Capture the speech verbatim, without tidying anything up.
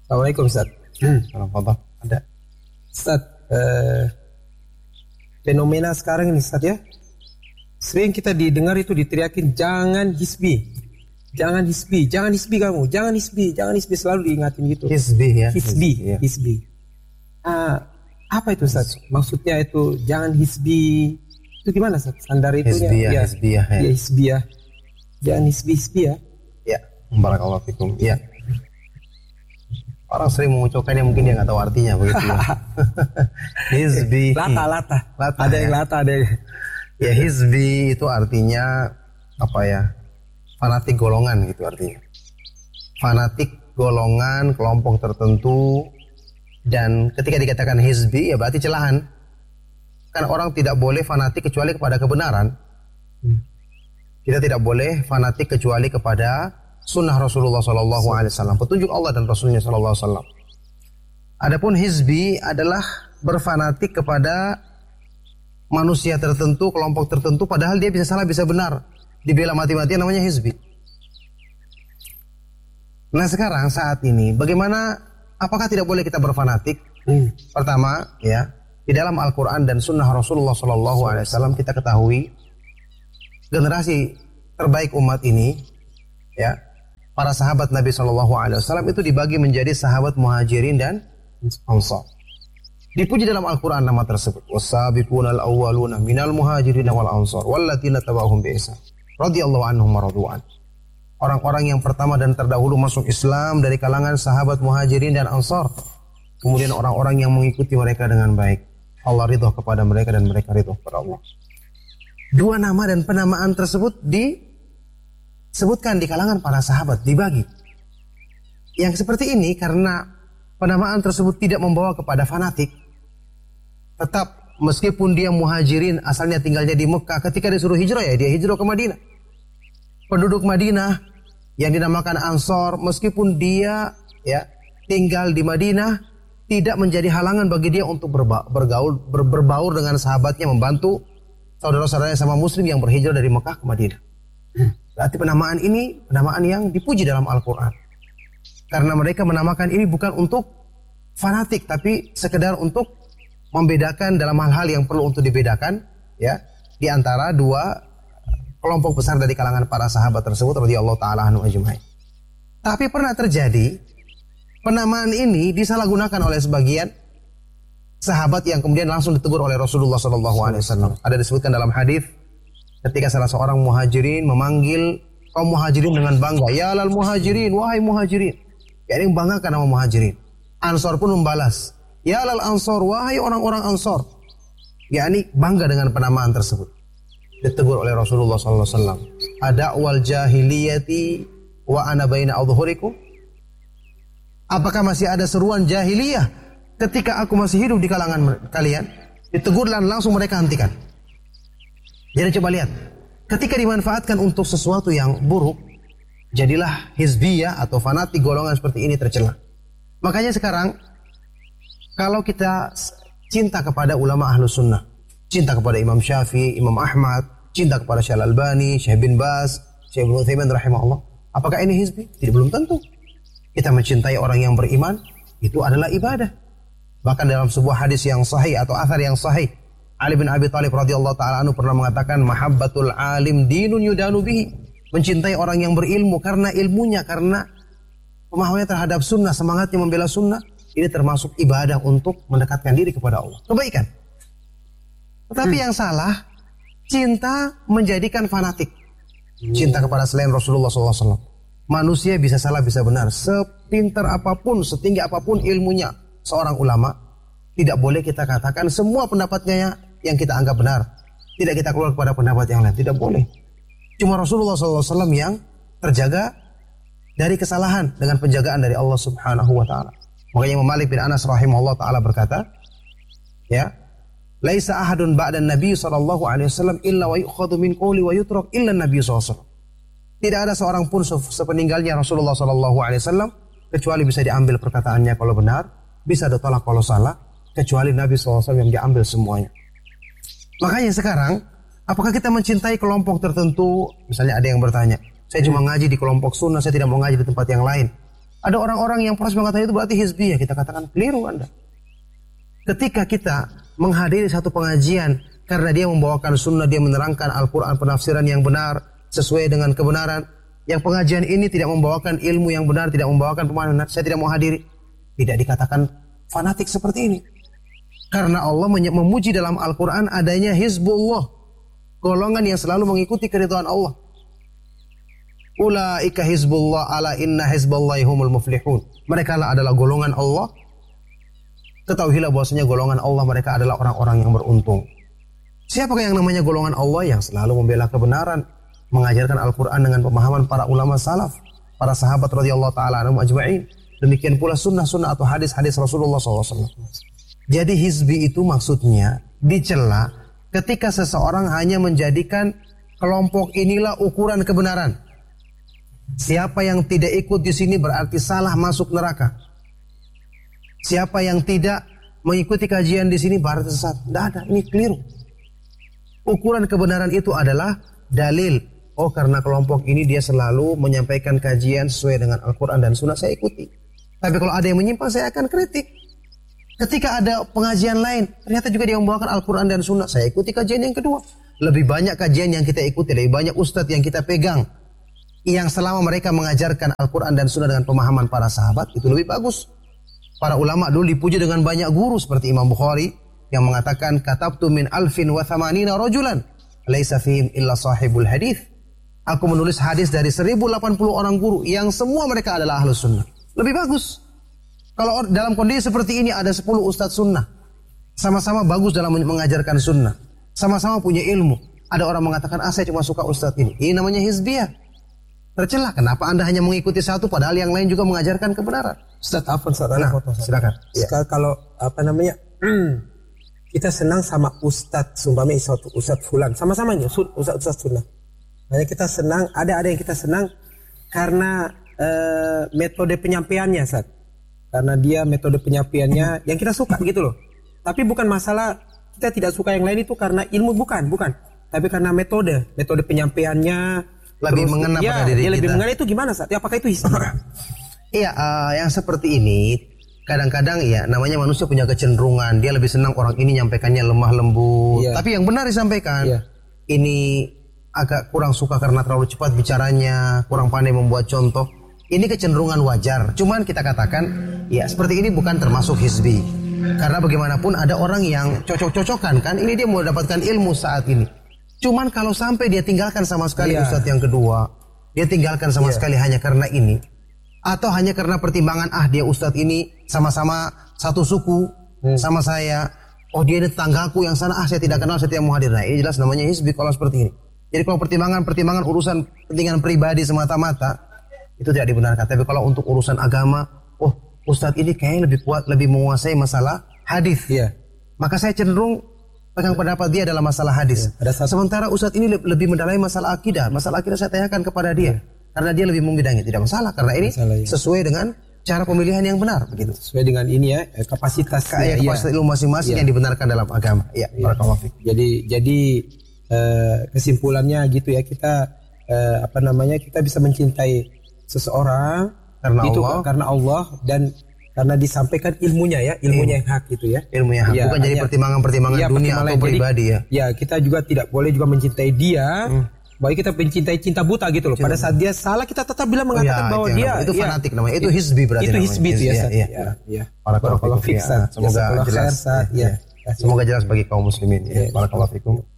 Assalamualaikum Ustaz. Alhamdulillah. Ada. Ustaz, eh, fenomena sekarang ini Ustaz ya, sering kita didengar itu diteriakin jangan hisbi, jangan hisbi, jangan hisbi kamu, jangan hisbi, jangan hisbi, selalu diingatin gitu. Hisbi ya. Hisbi, ya. hisbi. Ah, apa itu Ustaz? Maksudnya itu jangan hisbi. Itu gimana Ustaz? Standar itu Hisbiyah, ya. hisbiyah ya. Ya, hisbiyah. Jangan hisbi, hisbi ya. Ya, barakallahu fikum. Ya. Orang sering mengucapkannya mungkin dia nggak tahu artinya begitu. Ya. Hizbi. Lata, lata. Lata, ada yang ya. lata, ada yang. Ya, hizbi itu artinya apa ya? Fanatik golongan gitu artinya. Fanatik golongan kelompok tertentu, dan ketika dikatakan hizbi ya berarti celahan. Kan orang tidak boleh fanatik kecuali kepada kebenaran. Kita tidak boleh fanatik kecuali kepada sunnah Rasulullah Sallallahu Alaihi Wasallam, petunjuk Allah dan Rasulnya Sallallahu Alaihi Wasallam. Adapun hizbi adalah berfanatik kepada manusia tertentu, kelompok tertentu, padahal dia bisa salah bisa benar, dibela mati-matian, namanya hizbi. Nah sekarang saat ini bagaimana? Apakah tidak boleh kita berfanatik? Hmm. Pertama ya, di dalam Al-Quran dan sunnah Rasulullah Sallallahu Alaihi Wasallam kita ketahui generasi terbaik umat ini ya, para sahabat Nabi Shallallahu Alaihi Wasallam itu dibagi menjadi sahabat muhajirin dan ansar. Dipuji dalam Al-Quran nama tersebut. Wasabiqunal awwaluna minal muhajirin wal ansar walladzina tabauhum bi ihsan radhiyallahu anhum wa radwan. Orang-orang yang pertama dan terdahulu masuk Islam dari kalangan sahabat muhajirin dan ansar. Kemudian orang-orang yang mengikuti mereka dengan baik. Allah ridho kepada mereka dan mereka ridho kepada Allah. Dua nama dan penamaan tersebut di sebutkan di kalangan para sahabat, dibagi. Yang seperti ini karena penamaan tersebut tidak membawa kepada fanatik. Tetap meskipun dia muhajirin asalnya tinggalnya di Mekah, ketika disuruh hijrah ya dia hijrah ke Madinah. Penduduk Madinah yang dinamakan Ansor, meskipun dia ya tinggal di Madinah, tidak menjadi halangan bagi dia untuk berba, bergaul ber, berbaur dengan sahabatnya, membantu saudara-saudaranya sama muslim yang berhijrah dari Mekah ke Madinah. Berarti penamaan ini penamaan yang dipuji dalam Al-Quran. Karena mereka menamakan ini bukan untuk fanatik, tapi sekedar untuk membedakan dalam hal-hal yang perlu untuk dibedakan ya, di antara dua kelompok besar dari kalangan para sahabat tersebut radhiyallahu taala anhum ajma'in. Tapi pernah terjadi penamaan ini disalahgunakan oleh sebagian sahabat yang kemudian langsung ditegur oleh Rasulullah sallallahu alaihi wasallam. Ada disebutkan dalam hadis ketika salah seorang muhajirin memanggil kaum muhajirin dengan bangga, ya lal muhajirin, wahai muhajirin. Ya, ini membanggakan nama muhajirin. Ansor pun membalas, ya lal ansor, wahai orang-orang ansor. Ya, ini bangga dengan penamaan tersebut. Ditegur oleh Rasulullah sallallahu alaihi wasallam, ada'wal jahiliyati wa ana baina adhhurikum. Apakah masih ada seruan jahiliyah ketika aku masih hidup di kalangan kalian? Ditegur dan langsung mereka hentikan. Jadi coba lihat, ketika dimanfaatkan untuk sesuatu yang buruk, jadilah hizbiyah atau fanatik golongan seperti ini tercela. Makanya sekarang kalau kita cinta kepada ulama ahlus sunnah, cinta kepada Imam Syafi'i, Imam Ahmad, cinta kepada Syekh Al-Albani, Syekh bin Baz, Syekh Ibnu Utsaimin rahimahullah, apakah ini hizbi? Tidak, belum tentu. Kita mencintai orang yang beriman, itu adalah ibadah. Bahkan dalam sebuah hadis yang sahih atau athar yang sahih, Ali bin Abi Thalib radhiyallahu taala anhu pernah mengatakan, mahabbatul alim dinun yudanu bihi. Mencintai orang yang berilmu karena ilmunya, karena pemahamannya terhadap sunnah, semangatnya membela sunnah, ini termasuk ibadah untuk mendekatkan diri kepada Allah, kebaikan. Tetapi hmm. yang salah, cinta menjadikan fanatik. Cinta kepada selain Rasulullah sallallahu alaihi wasallam. Manusia bisa salah bisa benar. Sepintar apapun, setinggi apapun ilmunya seorang ulama, tidak boleh kita katakan semua pendapatnya yang kita anggap benar. Tidak kita keluar kepada pendapat yang lain. Tidak boleh. Cuma Rasulullah sallallahu alaihi wasallam yang terjaga dari kesalahan dengan penjagaan dari Allah subhanahu wa ta'ala. Makanya Imam Malik bin Anas rahimahullah ta'ala berkata, ya, laisa ahadun ba'dan nabi sallallahu alaihi wasallam illa wa yu'khadhu min qawli wa yutrak illa nabi sallallahu alaihi wasallam. Tidak ada seorang pun sepeninggalnya Rasulullah sallallahu alaihi wasallam kecuali bisa diambil perkataannya kalau benar, bisa ditolak kalau salah, kecuali Nabi sallallahu alaihi wasallam yang diambil semuanya. Makanya sekarang, apakah kita mencintai kelompok tertentu? Misalnya ada yang bertanya, saya cuma ngaji di kelompok sunnah, saya tidak mau ngaji di tempat yang lain. Ada orang-orang yang proses mengatakan itu berarti hizbiyah. Kita katakan keliru Anda. Ketika kita menghadiri satu pengajian karena dia membawakan sunnah, dia menerangkan Al-Quran penafsiran yang benar sesuai dengan kebenaran, yang pengajian ini tidak membawakan ilmu yang benar, tidak membawakan pemahaman, saya tidak mau hadiri, tidak dikatakan fanatik seperti ini. Karena Allah memuji dalam Al-Quran adanya Hizbullah, golongan yang selalu mengikuti keridhaan Allah. Ulaika Hizbullah ala inna hizballahi humul muflihun. Mereka adalah golongan Allah. Ketahuilah bahwasanya golongan Allah mereka adalah orang-orang yang beruntung. Siapakah yang namanya golongan Allah? Yang selalu membela kebenaran, mengajarkan Al-Quran dengan pemahaman para ulama salaf, para sahabat radhiyallahu ta'ala anhum ajma'in. Demikian pula sunnah-sunnah atau hadis-hadis Rasulullah shallallahu alaihi wasallam. Jadi hizbi itu maksudnya dicela ketika seseorang hanya menjadikan kelompok inilah ukuran kebenaran. Siapa yang tidak ikut di sini berarti salah, masuk neraka. Siapa yang tidak mengikuti kajian di sini berarti sesat. Tidak ada, ini keliru. Ukuran kebenaran itu adalah dalil. Oh, karena kelompok ini dia selalu menyampaikan kajian sesuai dengan Al-Quran dan Sunnah, saya ikuti. Tapi kalau ada yang menyimpang, saya akan kritik. Ketika ada pengajian lain, ternyata juga dia membawakan Al-Quran dan Sunnah, saya ikuti kajian yang kedua. Lebih banyak kajian yang kita ikuti, lebih banyak ustadz yang kita pegang, yang selama mereka mengajarkan Al-Quran dan Sunnah dengan pemahaman para sahabat, itu lebih bagus. Para ulama dulu dipuji dengan banyak guru seperti Imam Bukhari yang mengatakan katabtu min alfin wa thamanina rajulan laisa fihim illa sahibul hadith. Aku menulis hadis dari seribu delapan puluh orang guru yang semua mereka adalah ahlus sunnah. Lebih bagus. Kalau dalam kondisi seperti ini ada sepuluh ustadz sunnah, sama-sama bagus dalam mengajarkan sunnah, sama-sama punya ilmu. Ada orang mengatakan, ah saya cuma suka ustadz ini. Ini namanya hizbiyah. Tercela. Kenapa Anda hanya mengikuti satu padahal yang lain juga mengajarkan kebenaran? Ustaz, apa Ustaz? Nah, silakan. Ya. Kalau apa namanya? Kita senang sama ustaz, sumpahnya suatu ustaz fulan, sama-sama ini ustaz ustaz sunnah. Hanya kita senang, ada ada yang kita senang karena uh, metode penyampaiannya, Ustaz. Karena dia metode penyampaiannya yang kita suka gitu loh. Tapi bukan masalah kita tidak suka yang lain itu karena ilmu, bukan, bukan. Tapi karena metode, metode penyampaiannya lebih mengena ya, pada diri dia kita. Lebih mengena itu gimana, Ustaz? Ya, apakah itu hizbiyah? Iya, uh, yang seperti ini kadang-kadang ya namanya manusia punya kecenderungan, dia lebih senang orang ini nyampaikannya lemah lembut. Yeah. Tapi yang benar disampaikan. Yeah. Ini agak kurang suka karena terlalu cepat bicaranya, kurang pandai membuat contoh. Ini kecenderungan wajar. Cuman kita katakan, ya seperti ini bukan termasuk hizbi. Karena bagaimanapun ada orang yang cocok-cocokan kan, ini dia mau dapatkan ilmu saat ini. Cuman kalau sampai dia tinggalkan sama sekali yeah. Ustadz yang kedua, dia tinggalkan sama yeah. sekali hanya karena ini, atau hanya karena pertimbangan, ah dia Ustadz ini sama-sama satu suku hmm. sama saya, oh dia ini tetanggaku yang sana, ah saya tidak kenal, saya tidak mau hadir. Nah ini jelas namanya hizbi kalau seperti ini. Jadi kalau pertimbangan-pertimbangan urusan kepentingan pribadi semata-mata, itu tidak dibenarkan. Tapi kalau untuk urusan agama, oh Ustadz ini kayaknya lebih kuat, lebih menguasai masalah hadis. Yeah. Maka saya cenderung pegang pendapat dia adalah masalah hadis. Ya, sementara Ustadz ini lebih mendalami masalah akidah. Masalah akidah saya tanyakan kepada dia. Ya. Karena dia lebih membidangi. Tidak masalah. Karena ini masalah, ya. Sesuai dengan cara pemilihan yang benar. Begitu. Sesuai dengan ini ya. Kapasitas. Kayak kapasitas ya. Ilmu masing-masing ya. Yang dibenarkan dalam agama. Ya. Ya. Jadi jadi uh, kesimpulannya gitu ya. Kita uh, apa namanya kita bisa mencintai seseorang. Karena itu Allah. Karena Allah dan karena disampaikan ilmunya ya, ilmunya yang hak gitu ya. Ilmu yang hak, ya, bukan jadi pertimbangan-pertimbangan ya, dunia atau pribadi ya. Ya, kita juga tidak boleh juga mencintai dia. Hmm. Bahwa kita mencintai cinta buta gitu loh. Cinta. Pada saat dia salah kita tetap bilang mengatakan oh, ya, bahwa dia itu ya, fanatik namanya. Itu hizbi berarti. Itu hizbi itu ya. Ya, ya. ya, ya. Barakallahu fikum. Semoga jelas. Ya. Semoga jelas bagi kaum muslimin. Ya. Barakallahu fikum.